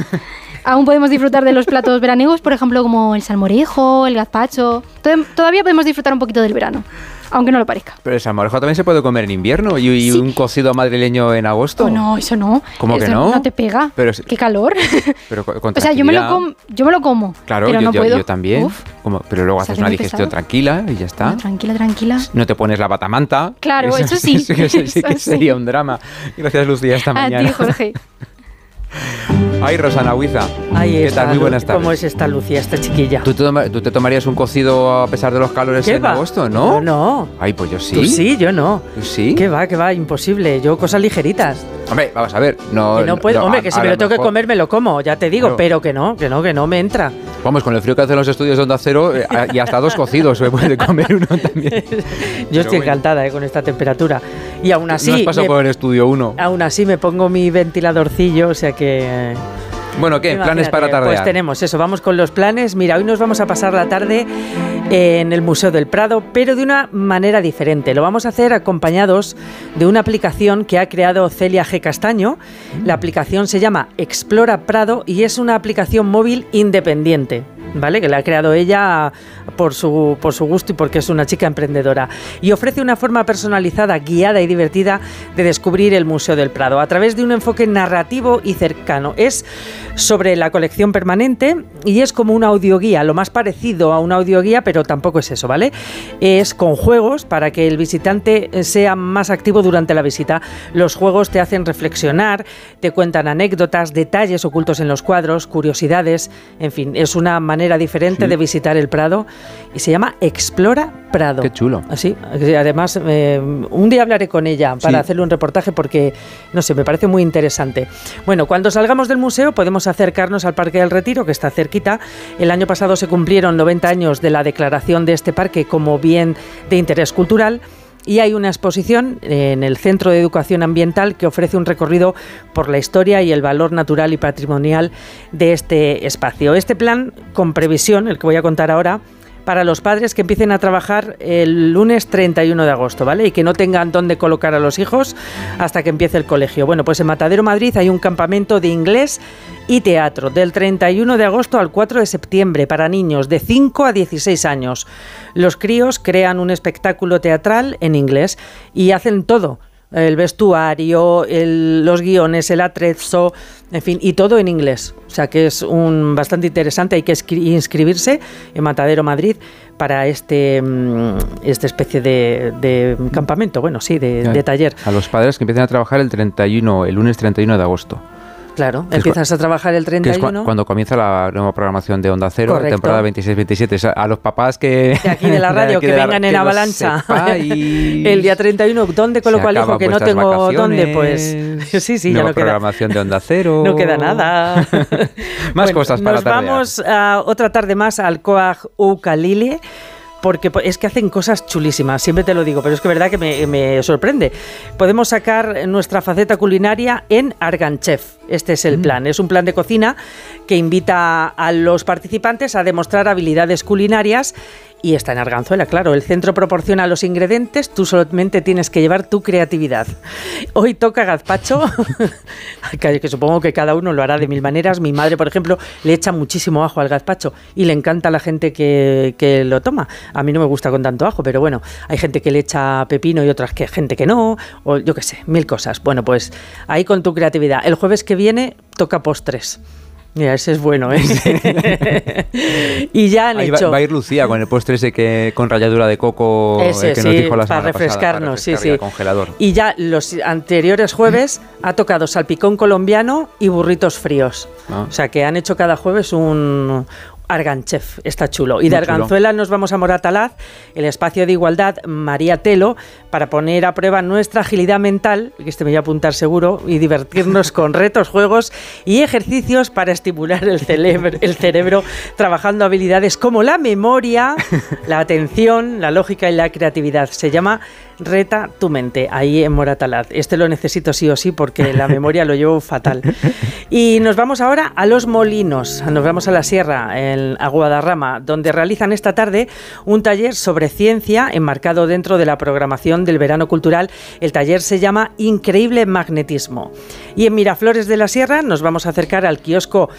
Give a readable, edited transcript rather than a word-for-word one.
Aún podemos disfrutar de los platos veraniegos, por ejemplo, como el salmorejo, el gazpacho. Todavía podemos disfrutar un poquito del verano, aunque no lo parezca. Pero el salmorejo también se puede comer en invierno y sí. Un cocido madrileño en agosto. Oh, no, eso no. ¿Cómo eso que no? No te pega. Pero, qué calor. Pero con o sea, yo me lo como. Claro, pero no puedo. Yo también. Pero luego haces una digestión tranquila y ya está. Tranquila. No te pones la batamanta. Claro, eso sí. Sí que sería un drama. Gracias, Lucía, esta mañana. A ti, Jorge. Ay, Rosana Huiza. ¿Qué tal? Muy buenas tardes. ¿Cómo es esta Lucía, esta chiquilla? ¿Tú te tomarías un cocido a pesar de los calores en agosto, no? No. Ay, pues yo sí. Tú sí, yo no. ¿Tú sí? ¿Qué va? Imposible. Yo cosas ligeritas. Hombre, vamos a ver. No puedo. Hombre, que si me lo tengo que comer, me lo como, ya te digo. Claro. Pero que no me entra. Vamos, con el frío que hacen los estudios de Onda Cero, y hasta 2 cocidos se puede comer uno también. Yo estoy encantada con esta temperatura. Y aún así... ¿No has pasado por el estudio 1? Aún así me pongo mi ventiladorcillo, o sea que... Bueno, ¿qué? ¿Planes para tardear? Pues tenemos eso, vamos con los planes. Mira, hoy nos vamos a pasar la tarde en el Museo del Prado, pero de una manera diferente. Lo vamos a hacer acompañados de una aplicación que ha creado Celia G. Castaño. La aplicación se llama Explora Prado y es una aplicación móvil independiente, ¿vale? Que la ha creado ella por su gusto y porque es una chica emprendedora. Y ofrece una forma personalizada, guiada y divertida de descubrir el Museo del Prado a través de un enfoque narrativo y cercano. Es sobre la colección permanente y es como una audioguía, lo más parecido a una audioguía, pero tampoco es eso, ¿vale? Es con juegos para que el visitante sea más activo durante la visita. Los juegos te hacen reflexionar, te cuentan anécdotas, detalles ocultos en los cuadros, curiosidades, en fin, es una manera diferente de visitar el Prado y se llama Explora Prado. Qué chulo. Así, además, un día hablaré con ella para hacerle un reportaje porque, no sé, me parece muy interesante. Bueno, cuando salgamos del museo podemos acercarnos al Parque del Retiro, que está cerquita. El año pasado se cumplieron 90 años de la declaración de este parque como bien de interés cultural. Y hay una exposición en el Centro de Educación Ambiental que ofrece un recorrido por la historia y el valor natural y patrimonial de este espacio. Este plan con previsión, el que voy a contar ahora, para los padres que empiecen a trabajar el lunes 31 de agosto, ¿vale? Y que no tengan dónde colocar a los hijos hasta que empiece el colegio. Bueno, pues en Matadero, Madrid, hay un campamento de inglés y teatro del 31 de agosto al 4 de septiembre para niños de 5 a 16 años. Los críos crean un espectáculo teatral en inglés y hacen todo. El vestuario, los guiones, el atrezo, en fin, y todo en inglés. O sea que es bastante interesante. Hay que inscribirse en Matadero, Madrid, para esta especie de campamento, de taller. A los padres que empiecen a trabajar el lunes 31 de agosto. Claro, empiezas a trabajar el 31. Que es cuando comienza la nueva programación de Onda Cero, correcto. Temporada 26-27. A los papás que... De aquí de la radio, que vengan en avalancha. El día 31, ¿dónde coloco al hijo? Que no tengo dónde, pues... Sí, ya no queda. Programación de Onda Cero. No queda nada. Más cosas para tardear. Nos vamos a otra tarde más al Coag Ukalile, porque es que hacen cosas chulísimas, siempre te lo digo, pero es que es verdad que me sorprende. Podemos sacar nuestra faceta culinaria en Arganchef. Este es el plan. Es un plan de cocina que invita a los participantes a demostrar habilidades culinarias. Y está en Arganzuela, claro. El centro proporciona los ingredientes, tú solamente tienes que llevar tu creatividad. Hoy toca gazpacho, que supongo que cada uno lo hará de mil maneras. Mi madre, por ejemplo, le echa muchísimo ajo al gazpacho y le encanta a la gente que lo toma. A mí no me gusta con tanto ajo, pero bueno, hay gente que le echa pepino y otras gente que no, o yo qué sé, mil cosas. Bueno, pues ahí con tu creatividad. El jueves que viene toca postres. Mira, ese es bueno, ¿eh? Y ya han hecho... Va a ir Lucía con el postre ese con ralladura de coco ese, que nos dijo la semana para refrescarnos, pasada, para congelador. Y ya los anteriores jueves ha tocado salpicón colombiano y burritos fríos. O sea que han hecho cada jueves un Arganchef, está chulo. Y de Arganzuela nos vamos a Moratalaz, el espacio de igualdad María Telo, para poner a prueba nuestra agilidad mental, que me voy a apuntar seguro, y divertirnos con retos, juegos y ejercicios para estimular el cerebro, trabajando habilidades como la memoria, la atención, la lógica y la creatividad. Se llama Reta tu mente, ahí en Moratalaz. Este lo necesito sí o sí porque la memoria lo llevo fatal. Y nos vamos ahora a Los Molinos, nos vamos a la sierra, a Guadarrama, donde realizan esta tarde un taller sobre ciencia enmarcado dentro de la programación del verano cultural. El taller se llama Increíble Magnetismo. Y en Miraflores de la Sierra nos vamos a acercar al kiosco